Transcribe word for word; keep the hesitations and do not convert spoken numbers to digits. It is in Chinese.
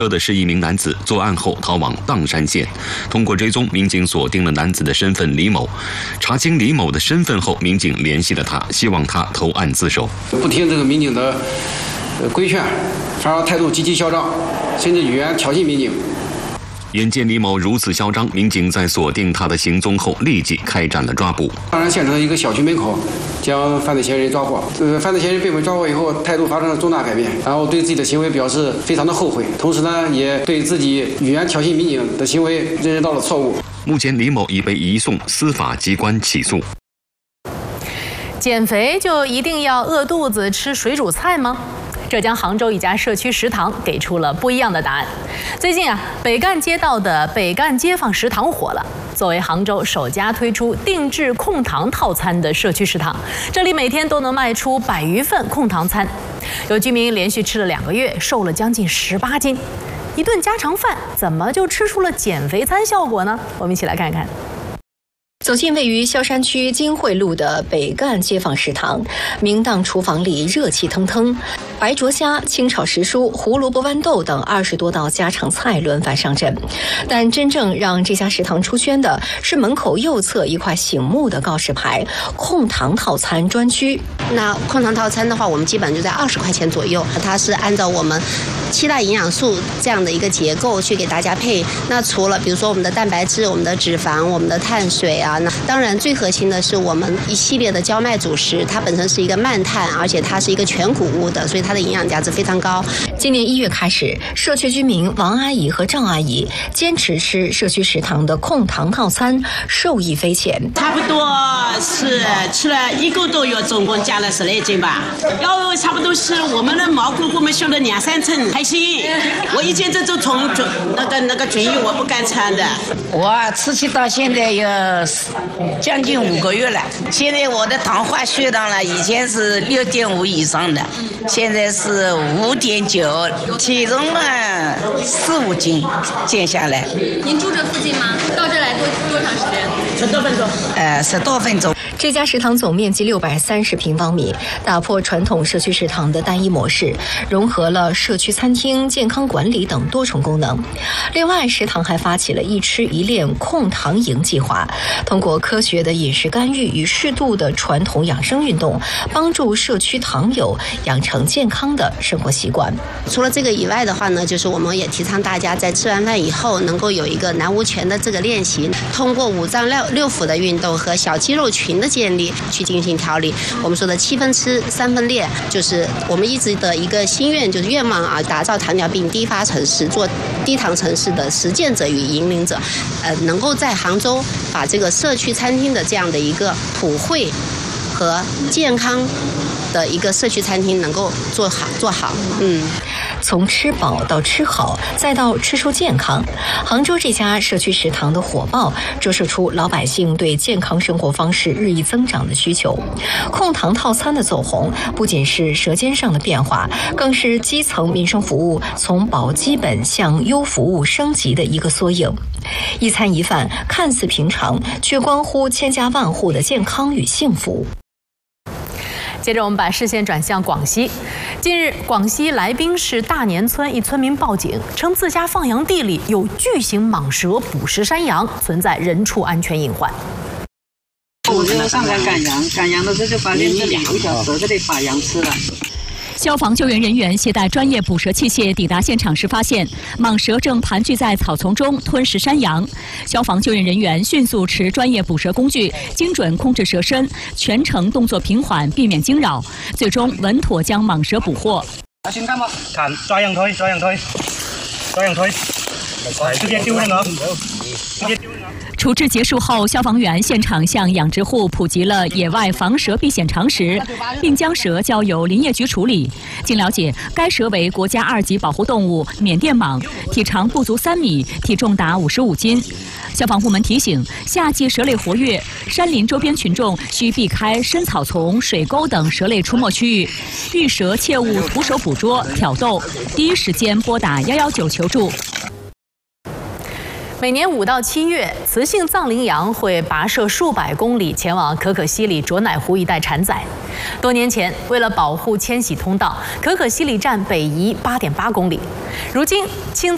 车的是一名男子，作案后逃往砀山县。通过追踪，民警锁定了男子的身份李某。查清李某的身份后，民警联系了他，希望他投案自首。 不听这个民警的规劝，反而态度极其嚣张，甚至语言挑衅民警。 眼见李某如此嚣张，民警在锁定他的行踪后，立即开展了抓捕。 砀山县城的一个小区门口，将犯罪嫌疑人抓获。呃，犯罪嫌疑人被我们抓获以后，态度发生了重大改变，然后对自己的行为表示非常的后悔，同时呢，也对自己语言挑衅民警的行为认识到了错误。 目前，李某已被移送司法机关起诉。 减肥就一定要饿肚子吃水煮菜吗？浙江杭州一家社区食堂给出了不一样的答案。最近啊，北干街道的北干街坊食堂火了。作为杭州首家推出定制控糖套餐的社区食堂，这里每天都能卖出百余份控糖餐。有居民连续吃了两个月，瘦了将近十八斤。一顿家常饭怎么就吃出了减肥餐效果呢？我们一起来看看。 走进位于萧山区金汇路的北干街坊食堂，明档厨房里热气腾腾，白灼虾、清炒时蔬、胡萝卜豌豆等二十多道家常菜轮番上阵。但真正让这家食堂出圈的是门口右侧一块醒目的告示牌“控糖套餐专区”。 那控糖套餐的话，我们基本就在二十块钱左右，它是按照我们七大营养素这样的一个结构去给大家配。那除了比如说我们的蛋白质、我们的脂肪、我们的碳水啊，那当然最核心的是我们一系列的焦麦主食，它本身是一个慢碳，而且它是一个全谷物的，所以它的营养价值非常高。 今年一月开始，社区居民王阿姨和赵阿姨坚持吃社区食堂的控糖套餐，受益匪浅。 差不多是吃了一个多月，总共加了十来斤吧。要差不多是我们的毛骨骨们修了两三层还行。我以前这种从那个那个准衣我不敢穿的。 我吃起到现在有将近五个月了，现在我的糖化血糖了，以前是六点五以上的，现在是五点九，体重嘛四五斤减下来。 您住这附近吗？到这来多多长时间？ 十多分钟。 呃，十多分钟。 这家食堂总面积六百三十平方米，打破传统社区食堂的单一模式，融合了社区餐厅、健康管理等多重功能。另外，食堂还发起了一吃一练控糖营计划，通过科学的饮食干预与适度的传统养生运动，帮助社区糖友养成健康的生活习惯。 除了这个以外的话呢，就是我们也提倡大家在吃完饭以后能够有一个南无拳的这个练习，通过五脏六六腑的运动和小肌肉群的建立去进行调理。我们说的七分吃三分练，就是我们一直的一个心愿，就是愿望啊，打造糖尿病低发城市，做低糖城市的实践者与引领者，呃，能够在杭州把这个社区餐厅的这样的一个普惠和健康的一个社区餐厅能够做好做好，嗯。 从吃饱到吃好，再到吃出健康，杭州这家社区食堂的火爆，折射出老百姓对健康生活方式日益增长的需求。控糖套餐的走红，不仅是舌尖上的变化，更是基层民生服务从保基本向优服务升级的一个缩影。一餐一饭看似平常，却关乎千家万户的健康与幸福。 接着我们把视线转向广西。近日，广西来宾市大年村一村民报警，称自家放羊地里有巨型蟒蛇捕食山羊，存在人畜安全隐患。 我就上山赶羊，赶羊的时候就发现这里有一条蛇，这里把羊吃了。 消防救援人员携带专业捕蛇器械抵达现场时，发现蟒蛇正盘踞在草丛中吞食山羊。消防救援人员迅速持专业捕蛇工具，精准控制蛇身，全程动作平缓，避免惊扰，最终稳妥将蟒蛇捕获。 先看吧，看抓羊腿，抓羊腿，抓羊腿，直接丢人啊！直接丢人啊！ 处置结束后，消防员现场向养殖户普及了野外防蛇避险常识，并将蛇交由林业局处理。经了解，该蛇为国家二级保护动物缅甸蟒，体长不足三米，体重达五十五斤。消防部门提醒，夏季蛇类活跃，山林周边群众需避开深草丛、水沟等蛇类出没区域，遇蛇切勿徒手捕捉、挑逗，第一时间拨打幺幺九求助。 每年五到七月，雌性藏羚羊会跋涉数百公里前往可可西里卓乃湖一带产崽。多年前，为了保护迁徙通道，可可西里站北移八点八公里。如今，清